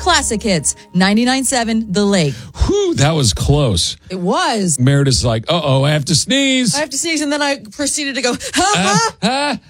Classic Hits, 99.7 The Lake. Whew, that was close. It was. Meredith's like, uh-oh, I have to sneeze. I have to sneeze, and then I proceeded to go, ha.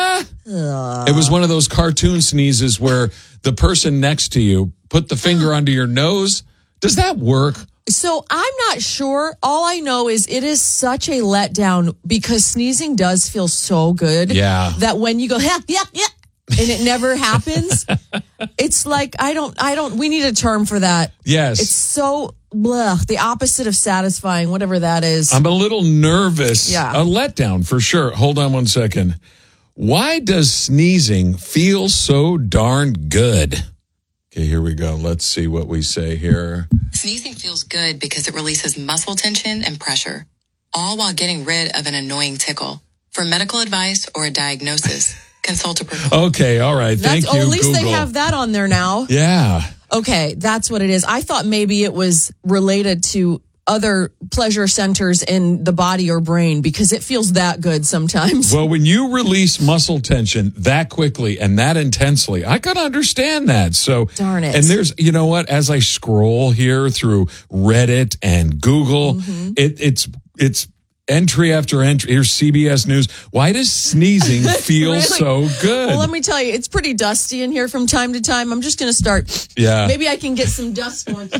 It was one of those cartoon sneezes where the person next to you put the finger under your nose. Does that work? So I'm not sure. All I know is it is such a letdown because sneezing does feel so good. Yeah. That when you go, yeah, and it never happens, it's like, we need a term for that. Yes. It's so, the opposite of satisfying, whatever that is. I'm a little nervous. Yeah. A letdown for sure. Hold on one second. Why does sneezing feel so darn good? Okay, here we go. Let's see what we say here. Sneezing feels good because it releases muscle tension and pressure, all while getting rid of an annoying tickle. For medical advice or a diagnosis, consult a professional. Okay, all right. Thank you, At least Google. they have that on there now. Yeah. Okay, that's what it is. I thought maybe it was related to other pleasure centers in the body or brain because it feels that good sometimes. Well, when you release muscle tension that quickly and that intensely, I can understand that. So, darn it. And there's, you know what? As I scroll here through Reddit and Google, it's entry after entry. Here's CBS News. Why does sneezing feel Really? So good? Well, let me tell you, it's pretty dusty in here from time to time. I'm just going to start. Yeah. Maybe I can get some dust going.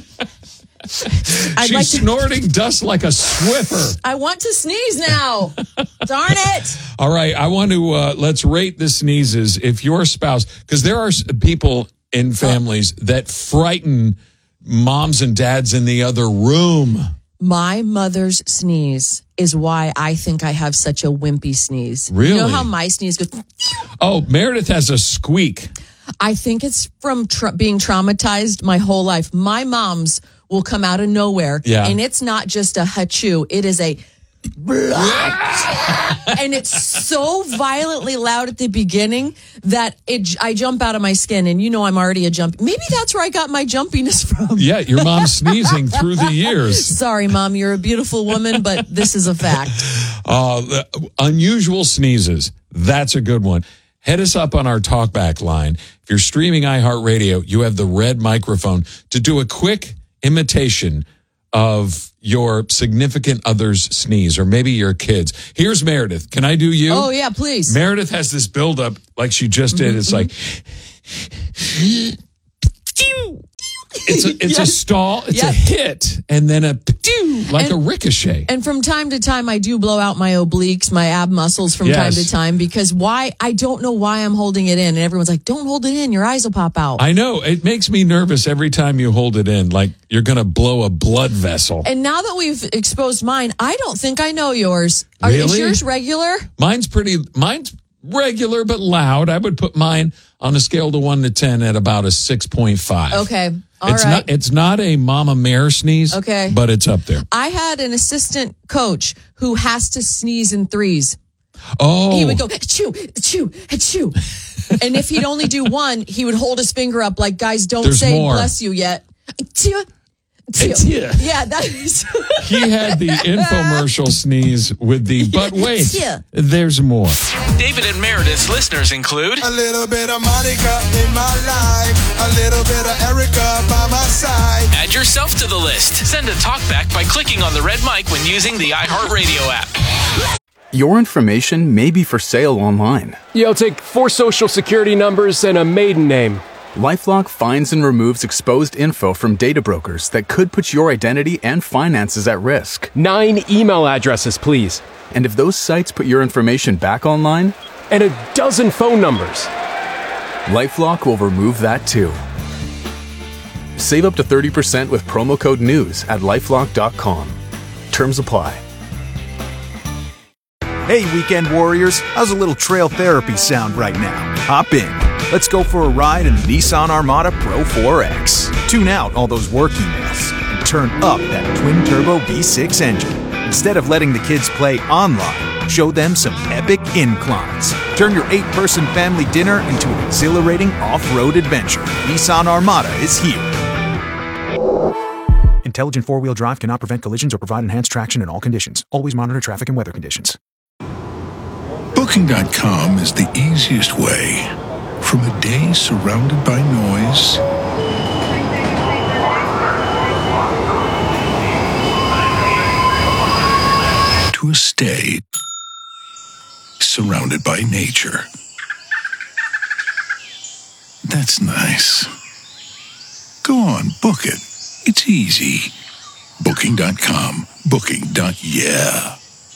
She's snorting dust like a Swiffer. I want to sneeze now. Darn it. All right. I want to, let's rate the sneezes. If your spouse, because there are people in families that frighten moms and dads in the other room. My mother's sneeze is why I think I have such a wimpy sneeze. Really? You know how my sneeze goes? Oh, Meredith has a squeak. I think it's from being traumatized my whole life. My mom's will come out of nowhere. Yeah. And it's not just a hachoo. It is a and it's so violently loud at the beginning that I jump out of my skin. And you know I'm already a jump. Maybe that's where I got my jumpiness from. Yeah, your mom's sneezing through the years. Sorry, Mom, you're a beautiful woman, but this is a fact. Unusual sneezes. That's a good one. Head us up on our talkback line. If you're streaming iHeartRadio, you have the red microphone to do a quick imitation of your significant other's sneeze, or maybe your kids. Here's Meredith. Can I do you? Oh, yeah, please. Meredith has this buildup like she just did. It's like... It's a stall, it's a hit, and then a like a ricochet. And from time to time, I do blow out my obliques, my ab muscles from time to time, because I don't know why I'm holding it in. And everyone's like, don't hold it in, your eyes will pop out. I know, it makes me nervous every time you hold it in, like you're going to blow a blood vessel. And now that we've exposed mine, I don't think I know yours. Really? Is yours regular? Mine's regular, but loud. I would put mine on a scale to 1 to 10 at about a 6.5. Okay. It's not a Mama Mare sneeze, okay, but it's up there. I had an assistant coach who has to sneeze in threes. Oh. He would go, achoo, achoo, achoo. And if he'd only do one, he would hold his finger up like, guys, don't say more. Bless you yet. Achoo. Yeah, that is. He had the infomercial sneeze with the, but wait, there's more. David and Meredith's listeners include a little bit of Monica in my life, a little bit of Erica by my side. Add yourself to the list. Send a talkback by clicking on the red mic when using the iHeartRadio app. Your information may be for sale online. Yeah, I'll take 4 social security numbers and a maiden name. LifeLock finds and removes exposed info from data brokers that could put your identity and finances at risk. 9 email addresses, please. And if those sites put your information back online? And a dozen phone numbers. LifeLock will remove that too. Save up to 30% with promo code NEWS at LifeLock.com. Terms apply. Hey, weekend warriors, how's a little trail therapy sound right now? Hop in. Let's go for a ride in the Nissan Armada Pro 4X. Tune out all those work emails and turn up that twin-turbo V6 engine. Instead of letting the kids play online, show them some epic inclines. Turn your 8-person family dinner into an exhilarating off-road adventure. Nissan Armada is here. Intelligent four-wheel drive cannot prevent collisions or provide enhanced traction in all conditions. Always monitor traffic and weather conditions. Booking.com is the easiest way. From a day surrounded by noise, to a stay, surrounded by nature. That's nice. Go on, book it. It's easy. Booking.com. Booking.yeah.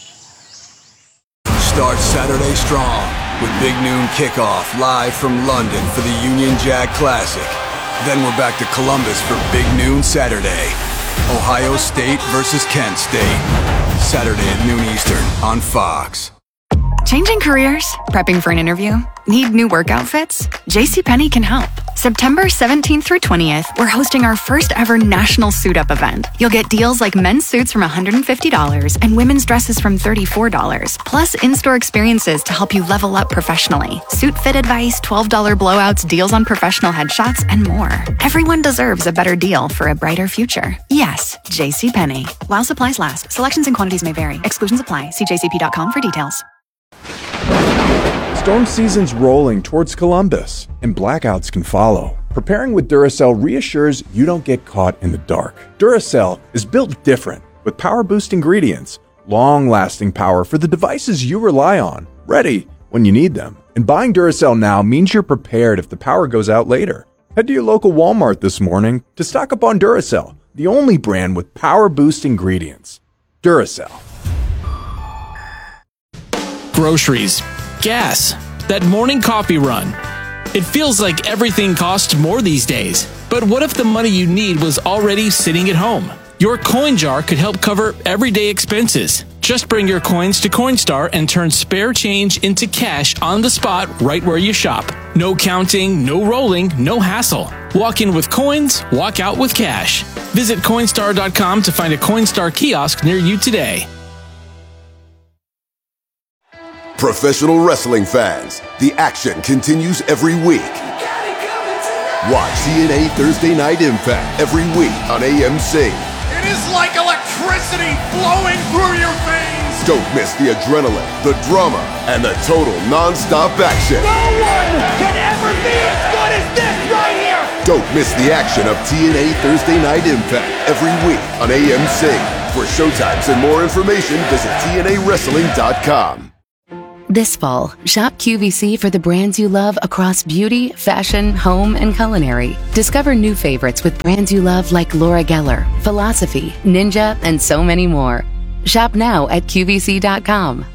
Start Saturday strong with Big Noon Kickoff live from London for the Union Jack Classic. Then we're back to Columbus for Big Noon Saturday. Ohio State versus Kent State. Saturday at noon Eastern on Fox. Changing careers? Prepping for an interview? Need new work outfits? JCPenney can help. September 17th through 20th, we're hosting our first ever national suit up event. You'll get deals like men's suits from $150 and women's dresses from $34, plus in-store experiences to help you level up professionally. Suit fit advice, $12 blowouts, deals on professional headshots, and more. Everyone deserves a better deal for a brighter future. Yes, JCPenney. While supplies last, selections and quantities may vary. Exclusions apply. See jcp.com for details. Storm season's rolling towards Columbus, and blackouts can follow. Preparing with Duracell reassures you don't get caught in the dark. Duracell is built different, with power boost ingredients, long-lasting power for the devices you rely on, ready when you need them. And buying Duracell now means you're prepared if the power goes out later. Head to your local Walmart this morning to stock up on Duracell, the only brand with power boost ingredients. Duracell. Groceries, gas, that morning coffee run. It feels like everything costs more these days. But what if the money you need was already sitting at home? Your coin jar could help cover everyday expenses. Just bring your coins to Coinstar and turn spare change into cash on the spot right where you shop. No counting, no rolling, no hassle. Walk in with coins, walk out with cash. Visit Coinstar.com to find a Coinstar kiosk near you today. Professional wrestling fans, the action continues every week. Watch TNA Thursday Night Impact every week on AMC. It is like electricity flowing through your veins. Don't miss the adrenaline, the drama, and the total non-stop action. No one can ever be as good as this right here. Don't miss the action of TNA Thursday Night Impact every week on AMC. For showtimes and more information, visit TNAWrestling.com. This fall, shop QVC for the brands you love across beauty, fashion, home, and culinary. Discover new favorites with brands you love like Laura Geller, Philosophy, Ninja, and so many more. Shop now at QVC.com.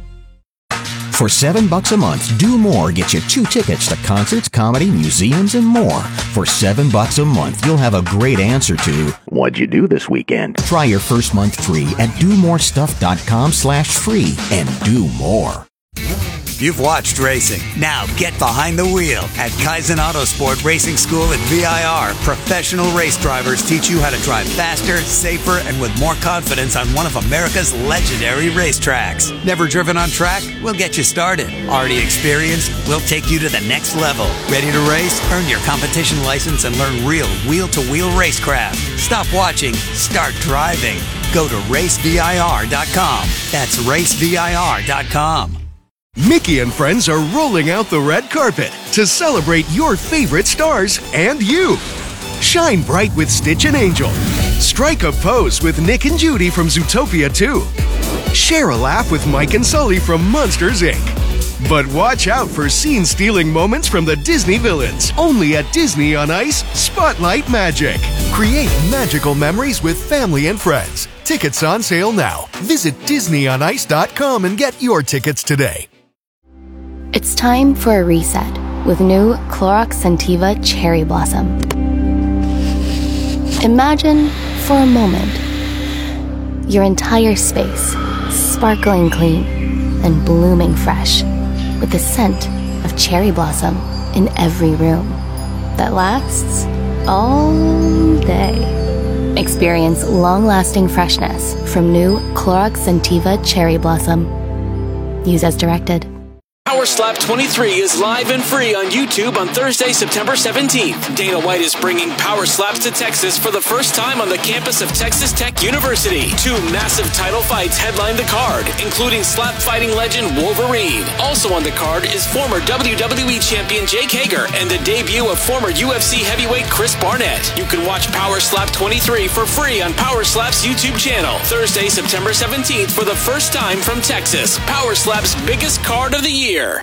For $7 a month, Do More gets you 2 tickets to concerts, comedy, museums, and more. For $7 a month, you'll have a great answer to, what'd you do this weekend? Try your first month free at domorestuff.com/free and do more. You've watched racing. Now get behind the wheel. At Kaizen Autosport Racing School at VIR, professional race drivers teach you how to drive faster, safer, and with more confidence on one of America's legendary racetracks. Never driven on track? We'll get you started. Already experienced? We'll take you to the next level. Ready to race? Earn your competition license and learn real wheel-to-wheel racecraft. Stop watching. Start driving. Go to racevir.com. That's racevir.com. Mickey and friends are rolling out the red carpet to celebrate your favorite stars and you. Shine bright with Stitch and Angel. Strike a pose with Nick and Judy from Zootopia 2. Share a laugh with Mike and Sully from Monsters, Inc. But watch out for scene-stealing moments from the Disney villains. Only at Disney on Ice Spotlight Magic. Create magical memories with family and friends. Tickets on sale now. Visit DisneyOnIce.com and get your tickets today. It's time for a reset with new Clorox Scentiva Cherry Blossom. Imagine, for a moment, your entire space sparkling clean and blooming fresh with the scent of cherry blossom in every room that lasts all day. Experience long-lasting freshness from new Clorox Scentiva Cherry Blossom. Use as directed. Our Slap 23 is live and free on YouTube on Thursday, September 17th. Dana White is bringing Power Slaps to Texas for the first time on the campus of Texas Tech University. 2 massive title fights headline the card, including slap fighting legend Wolverine. Also on the card is former WWE champion Jake Hager and the debut of former UFC heavyweight Chris Barnett. You can watch Power Slap 23 for free on Power Slap's YouTube channel. Thursday, September 17th for the first time from Texas. Power Slap's biggest card of the year.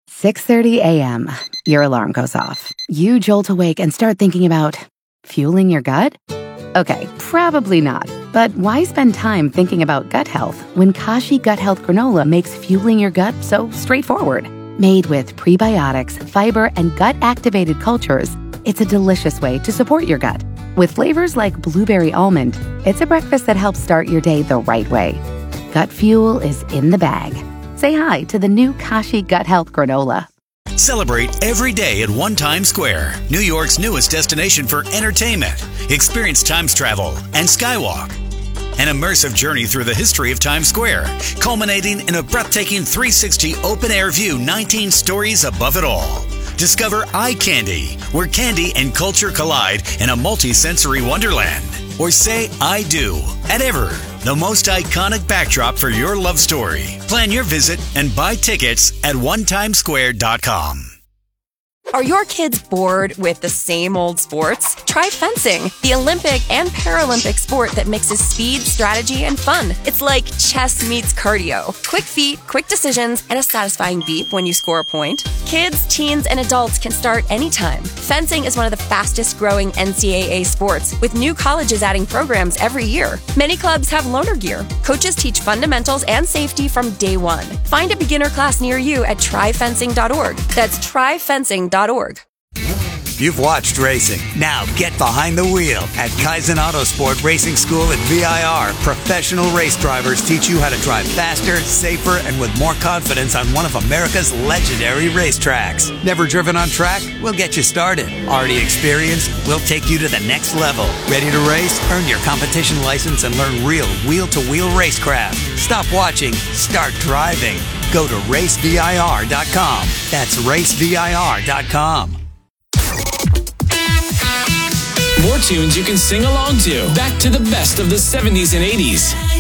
6:30 a.m. Your alarm goes off. You jolt awake and start thinking about fueling your gut? Okay, probably not. But why spend time thinking about gut health when Kashi Gut Health Granola makes fueling your gut so straightforward? Made with prebiotics, fiber, and gut-activated cultures, it's a delicious way to support your gut. With flavors like blueberry almond, it's a breakfast that helps start your day the right way. Gut fuel is in the bag. Say hi to the new Kashi Gut Health Granola. Celebrate every day at One Times Square, New York's newest destination for entertainment. Experience Times Travel and Skywalk. An immersive journey through the history of Times Square, culminating in a breathtaking 360 open-air view 19 stories above it all. Discover Eye Candy, where candy and culture collide in a multi-sensory wonderland. Or say I do at Ever, the most iconic backdrop for your love story. Plan your visit and buy tickets at onetimesquare.com. Are your kids bored with the same old sports? Try fencing, the Olympic and Paralympic sport that mixes speed, strategy, and fun. It's like chess meets cardio. Quick feet, quick decisions, and a satisfying beep when you score a point. Kids, teens, and adults can start anytime. Fencing is one of the fastest growing NCAA sports, with new colleges adding programs every year. Many clubs have loaner gear. Coaches teach fundamentals and safety from day one. Find a beginner class near you at tryfencing.org. That's tryfencing.org. You've watched racing. Now get behind the wheel at Kaizen Autosport Racing School at VIR. Professional race drivers teach you how to drive faster, safer, and with more confidence on one of America's legendary racetracks. Never driven on track? We'll get you started. Already experienced? We'll take you to the next level. Ready to race? Earn your competition license and learn real wheel-to-wheel racecraft. Stop watching. Start driving. Go to racevir.com. That's racevir.com. More tunes you can sing along to. Back to the best of the 70s and 80s.